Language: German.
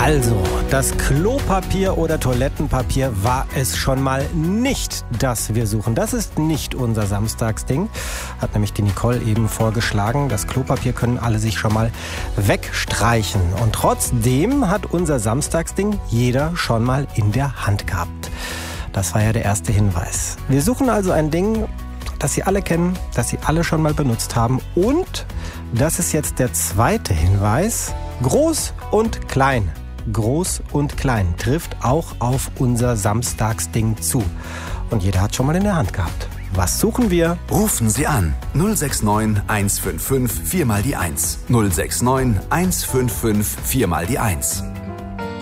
Also, das Klopapier oder Toilettenpapier war es schon mal nicht, das wir suchen. Das ist nicht unser Samstagsding, hat nämlich die Nicole eben vorgeschlagen. Das Klopapier können alle sich schon mal wegstreichen. Und trotzdem hat unser Samstagsding jeder schon mal in der Hand gehabt. Das war ja der erste Hinweis. Wir suchen also ein Ding, das Sie alle kennen, das Sie alle schon mal benutzt haben. Und das ist jetzt der zweite Hinweis. Groß und klein. Groß und klein trifft auch auf unser Samstagsding zu. Und jeder hat schon mal in der Hand gehabt. Was suchen wir? Rufen Sie an 069 155 4 mal die 1. 069 155 4 mal die 1.